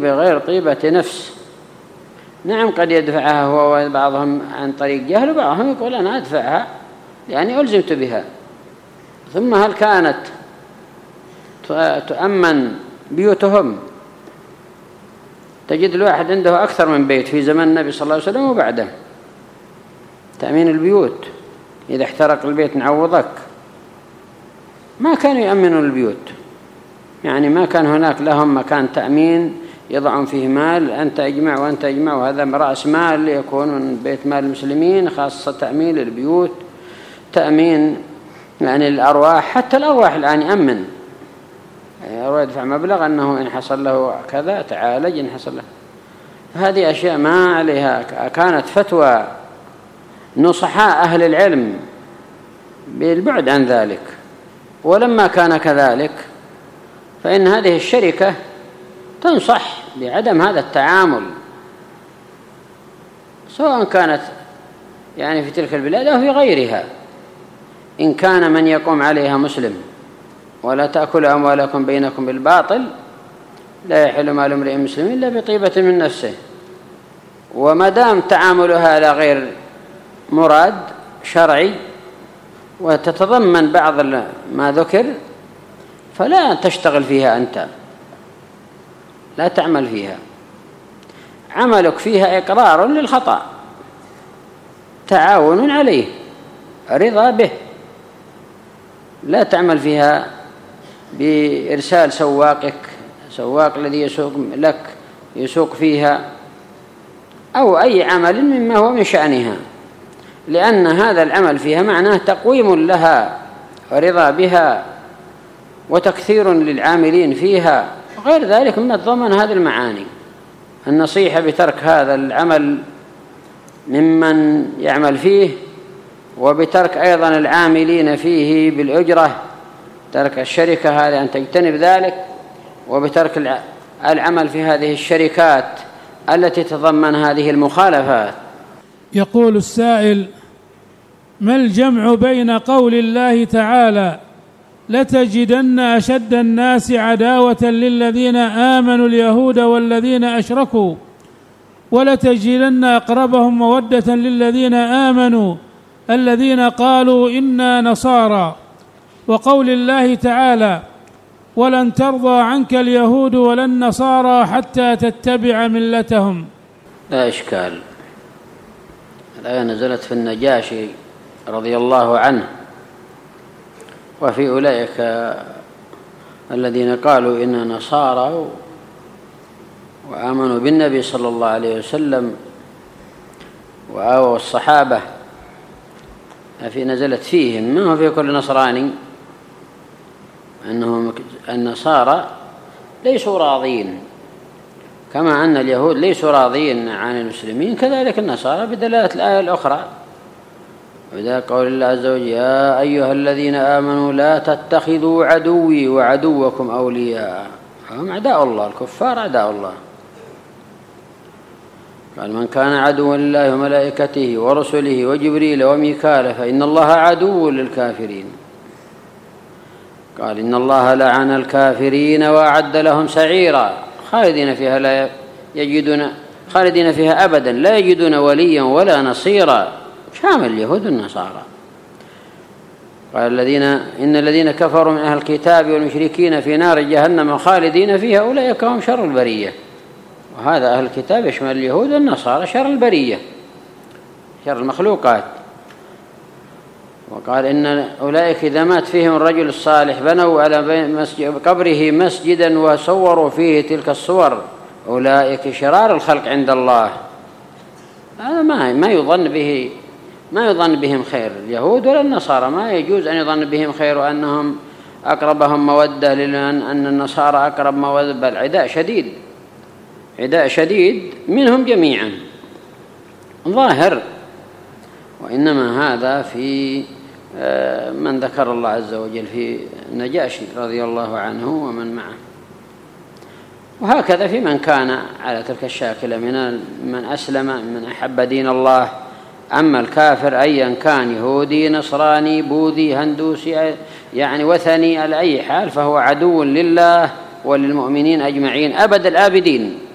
بغير طيبة نفس. نعم قد يدفعها هو وبعضهم عن طريق جهل، وبعضهم يقول أنا أدفعها يعني ألزمت بها. ثم هل كانت تؤمن بيوتهم؟ تجد الواحد عنده أكثر من بيت في زمن النبي صلى الله عليه وسلم وبعده، تأمين البيوت. إذا احترق البيت نعوضك. ما كانوا يأمنوا البيوت، يعني ما كان هناك لهم مكان تأمين يضعون فيه مال، أنت أجمع وأنت أجمع، وهذا رأس مال يكون من بيت مال المسلمين، خاصة تأمين البيوت، تأمين يعني الأرواح. حتى الأرواح الآن يأمن، يعني يدفع مبلغ أنه إن حصل له كذا تعالج، إن حصل له. هذه أشياء ما عليها. كانت فتوى نصحاء أهل العلم بالبعد عن ذلك. ولما كان كذلك فإن هذه الشركة تنصح بعدم هذا التعامل، سواء كانت يعني في تلك البلاد أو في غيرها. إن كان من يقوم عليها مسلم: ولا تأكلوا أموالكم بينكم بالباطل لا يحل مال امرئ مسلم إلا بطيبة من نفسه. وما دام تعاملها على غير مراد شرعي وتتضمن بعض ما ذكر فلا تشتغل فيها، أنت لا تعمل فيها. عملك فيها إقرار للخطأ، تعاون عليه، رضا به. لا تعمل فيها بإرسال سواق الذي يسوق لك يسوق فيها، أو أي عمل مما هو من شأنها، لأن هذا العمل فيها معناه تقويم لها ورضا بها وتكثير للعاملين فيها، وغير ذلك مما تضمن هذه المعاني. النصيحة بترك هذا العمل ممن يعمل فيه، وبترك أيضا العاملين فيه بالأجرة، ترك الشركة هذه أن تجتنب ذلك، وبترك العمل في هذه الشركات التي تتضمن هذه المخالفات. يقول السائل: ما الجمع بين قول الله تعالى لتجدن أشد الناس عداوة للذين آمنوا اليهود والذين أشركوا ولتجدن أقربهم مودة للذين آمنوا الذين قالوا إنا نصارى، وقول الله تعالى ولن ترضى عنك اليهود ولا النصارى حتى تتبع ملتهم؟ لا إشكال. الآية نزلت في النجاشي رضي الله عنه، وفي أولئك الذين قالوا إنا نصارى وآمنوا بالنبي صلى الله عليه وسلم وآووا الصحابة، في نزلت فيهم، ما هو في كل نصراني، أنهم النصارى ليسوا راضين، كما أن اليهود ليسوا راضين عن المسلمين، كذلك النصارى بدلالة الآية الأخرى. وإذا قول الله عز وجل: يا أيها الذين آمنوا لا تتخذوا عدوي وعدوكم أولياء، هم أعداء الله، الكفار أعداء الله. قال: من كان عدوا لله وملائكته ورسله وجبريل وميكال فإن الله عدو للكافرين. قال: إن الله لعن الكافرين وأعد لهم سعيرا خالدين فيها لا يجدون خالدين فيها أبدا لا يجدون وليا ولا نصيرا، شامل اليهود والنصارى. قال: إن الذين كفروا من أهل الكتاب والمشركين في نار جهنم خالدين فيها أولئك هم شر البرية. وهذا أهل الكتاب يشمل اليهود والنصارى، شر البرية، شر المخلوقات. وقال: إن أولئك إذا مات فيهم الرجل الصالح بنوا على قبره مسجدا وصوروا فيه تلك الصور أولئك شرار الخلق عند الله. هذا ما يظن بهم خير، اليهود ولا النصارى ما يجوز أن يظن بهم خير وأنهم أقربهم مودة، لأن النصارى أقرب مودة، بل عداء شديد منهم جميعا ظاهر. وإنما هذا في من ذكر الله عز وجل في النجاشي رضي الله عنه ومن معه، وهكذا في من كان على تلك الشاكلة من أسلم من أحب دين الله. أما الكافر أيا كان، يهودي نصراني بوذي هندوسي يعني وثني، على أي حال فهو عدو لله وللمؤمنين أجمعين أبد الآبدين.